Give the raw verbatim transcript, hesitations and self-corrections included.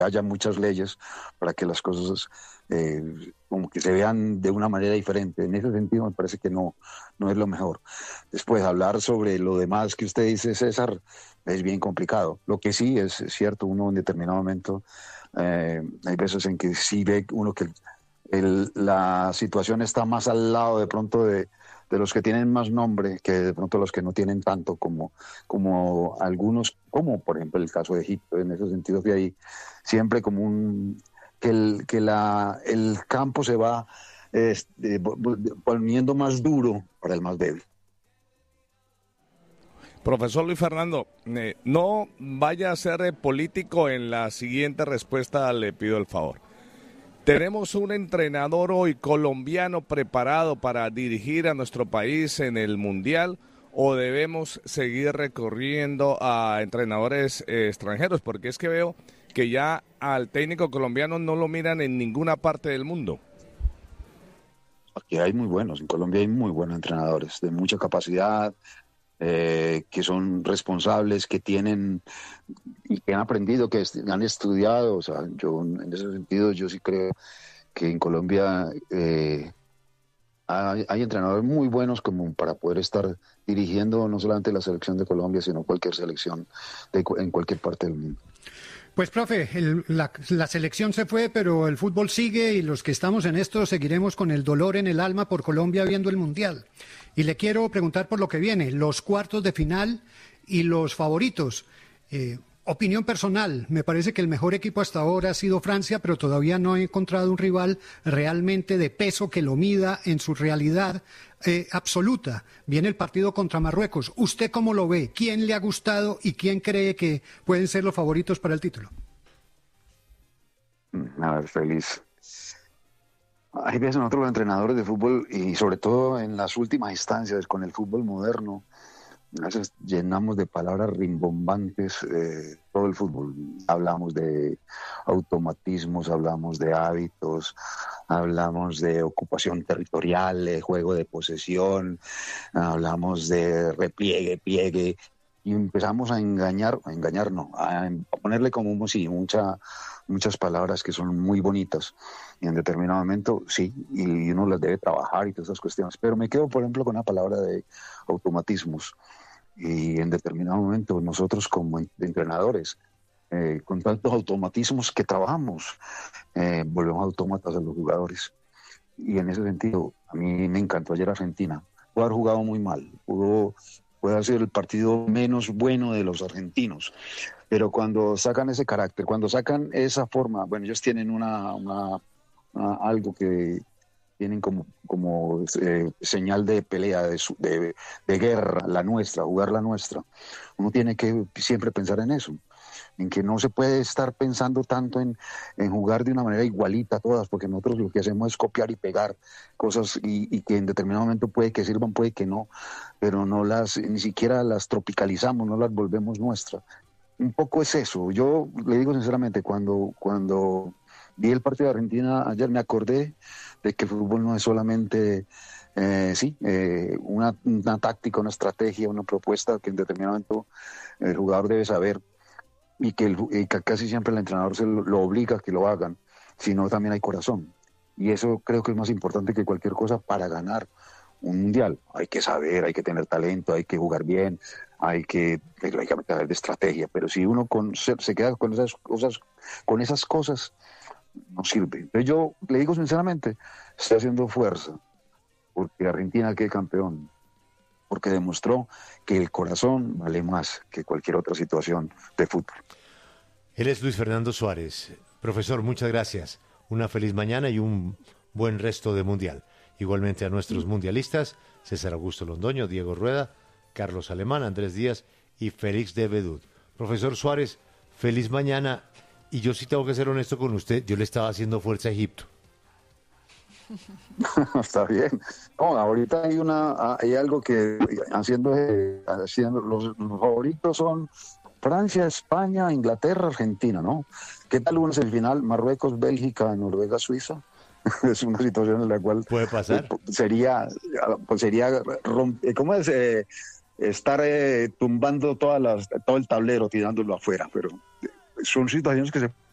haya muchas leyes para que las cosas eh, como que se vean de una manera diferente. En ese sentido me parece que no, no es lo mejor. Después, hablar sobre lo demás que usted dice, César, es bien complicado. Lo que sí es, es cierto, uno en determinado momento, eh, hay veces en que sí ve uno que el, la situación está más al lado de pronto de, de los que tienen más nombre que de pronto los que no tienen tanto, como, como algunos, como por ejemplo el caso de Egipto. En ese sentido que hay siempre como un... que el, que la, el campo se va este, poniendo más duro para el más débil. Profesor Luis Fernando, eh, no vaya a ser eh, político en la siguiente respuesta, le pido el favor. ¿Tenemos un entrenador hoy colombiano preparado para dirigir a nuestro país en el Mundial o debemos seguir recurriendo a entrenadores eh, extranjeros? Porque es que veo que ya al técnico colombiano no lo miran en ninguna parte del mundo. Aquí hay muy buenos, en Colombia hay muy buenos entrenadores de mucha capacidad, eh, que son responsables, que tienen y que han aprendido, que est- han estudiado. O sea, yo en ese sentido yo sí creo que en Colombia eh, hay, hay entrenadores muy buenos como para poder estar dirigiendo no solamente la selección de Colombia, sino cualquier selección de, cu- en cualquier parte del mundo. Pues, profe, el- la, la selección se fue, pero el fútbol sigue y los que estamos en esto seguiremos con el dolor en el alma por Colombia viendo el Mundial. Y le quiero preguntar por lo que viene, los cuartos de final y los favoritos. Eh, opinión personal, me parece que el mejor equipo hasta ahora ha sido Francia, pero todavía no he encontrado un rival realmente de peso que lo mida en su realidad eh, absoluta. Viene el partido contra Marruecos. ¿Usted cómo lo ve? ¿Quién le ha gustado y quién cree que pueden ser los favoritos para el título? A ver, feliz. Hay veces nosotros los entrenadores de fútbol, y sobre todo en las últimas instancias con el fútbol moderno, a veces llenamos de palabras rimbombantes eh, todo el fútbol. Hablamos de automatismos, hablamos de hábitos, hablamos de ocupación territorial, de juego de posesión, hablamos de repliegue, pliegue, y empezamos a engañar, a engañar no, a, a ponerle como sí, mucha, muchas palabras que son muy bonitas, y en determinado momento sí, y uno las debe trabajar y todas esas cuestiones. Pero me quedo, por ejemplo, con la palabra de automatismos. Y en determinado momento nosotros como entrenadores, eh, con tantos automatismos que trabajamos, eh, volvemos autómatas a los jugadores. Y en ese sentido, a mí me encantó ayer Argentina. Pudo haber jugado muy mal, pudo, puede haber sido el partido menos bueno de los argentinos, pero cuando sacan ese carácter, cuando sacan esa forma, bueno, ellos tienen una, una, una algo que tienen como, como eh, señal de pelea, de, su- de, de guerra, la nuestra, jugar la nuestra. Uno tiene que siempre pensar en eso, en que no se puede estar pensando tanto en, en jugar de una manera igualita a todas, porque nosotros lo que hacemos es copiar y pegar cosas y, y que en determinado momento puede que sirvan, puede que no, pero no las, ni siquiera las tropicalizamos, no las volvemos nuestras. Un poco es eso. Yo le digo sinceramente, cuando, cuando vi el partido de Argentina ayer me acordé de que el fútbol no es solamente, eh, sí, eh, una, una táctica, una estrategia, una propuesta que en determinado momento el jugador debe saber, y que, el, y que casi siempre el entrenador se lo, lo obliga a que lo hagan, sino también hay corazón. Y eso creo que es más importante que cualquier cosa para ganar un mundial. Hay que saber, hay que tener talento, hay que jugar bien, hay que, lógicamente, saber de estrategia, pero si uno con, se, se queda con esas cosas, con esas cosas, no sirve. Entonces yo le digo sinceramente, estoy haciendo fuerza porque Argentina quede campeón, porque demostró que el corazón vale más que cualquier otra situación de fútbol. Él es Luis Fernando Suárez. Profesor, muchas gracias. Una feliz mañana y un buen resto de mundial. Igualmente a nuestros mundialistas, César Augusto Londoño, Diego Rueda, Carlos Alemán, Andrés Díaz y Félix de Bedut. Profesor Suárez, feliz mañana. Y yo sí tengo que ser honesto con usted, yo le estaba haciendo fuerza a Egipto. Está bien. No, ahorita hay una, hay algo que haciendo, eh, haciendo los, los favoritos son Francia, España, Inglaterra, Argentina, ¿no? ¿Qué tal una semifinal? Marruecos, Bélgica, Noruega, Suiza. Es una situación en la cual ¿Puede pasar? eh, sería, pues sería romp- ¿cómo es? Eh, estar eh, tumbando todas las, todo el tablero, tirándolo afuera, pero son situaciones que se